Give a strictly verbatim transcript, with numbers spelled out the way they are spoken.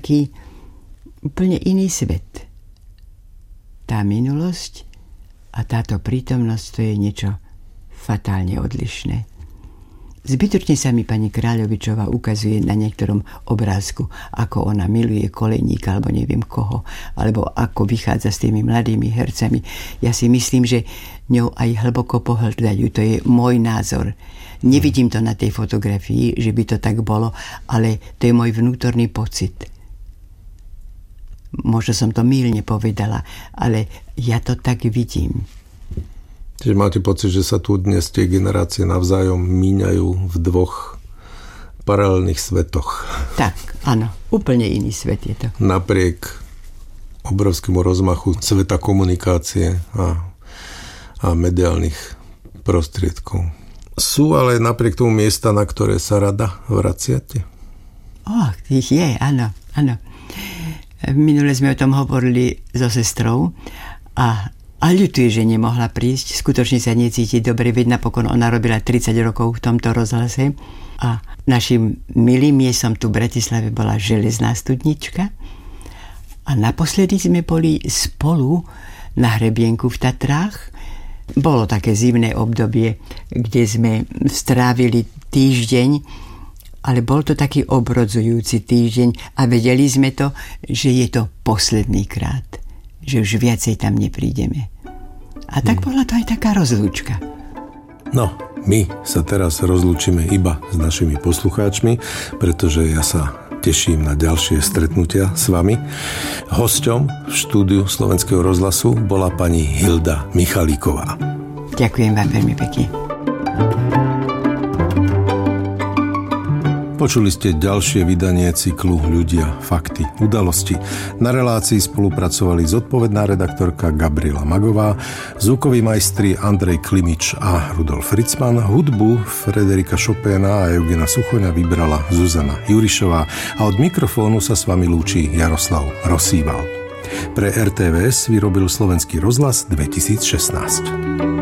taký úplne iný svet. Tá minulosť a táto prítomnosť, to je niečo fatálne odlišné. Zbytočne sa mi pani Kráľovičová ukazuje na niektorom obrázku, ako ona miluje Koleníka, alebo neviem koho, alebo ako vychádza s tými mladými hercami. Ja si myslím, že ňou aj hlboko pohľadajú. To je môj názor. Nevidím to na tej fotografii, že by to tak bolo, ale to je môj vnútorný pocit. Možno som to mylne povedala, ale ja to tak vidím. Čiže máte pocit, že sa tu dnes tie generácie navzájom míňajú v dvoch paralelných svetoch. Tak, áno. Úplne iný svet je to. Napriek obrovskému rozmachu sveta komunikácie a, a mediálnych prostriedkov. Sú ale napriek tomu miesta, na ktoré sa rada vraciate? Oh, ich je, áno, áno. Minule sme o tom hovorili so sestrou a A ľutuje, že nemohla prísť. Skutočne sa necíti dobre, veď napokon ona robila tridsať rokov v tomto rozhlase. A našim milým miestom tu v Bratislave bola Železná studnička. A naposledy sme boli spolu na hrebienku v Tatrách. Bolo také zimné obdobie, kde sme strávili týždeň, ale bol to taký obrodzujúci týždeň a vedeli sme to, že je to posledný krát, že už viacej tam neprídeme. A tak bola to aj taká rozlúčka. No, my sa teraz rozlúčime iba s našimi poslucháčmi, pretože ja sa teším na ďalšie stretnutia s vami. Hosťom v štúdiu Slovenského rozhlasu bola pani Hilda Michalíková. Ďakujem vám veľmi pekne. Počuli ste ďalšie vydanie cyklu Ľudia, fakty, udalosti. Na relácii spolupracovali zodpovedná redaktorka Gabriela Magová, zvukoví majstri Andrej Klimič a Rudolf Ritzman, hudbu Frederika Chopina a Eugena Suchoňa vybrala Zuzana Jurišová a od mikrofónu sa s vami lúči Jaroslav Rosíval. Pre er té vé es vyrobil Slovenský rozhlas dvetisícšestnásť.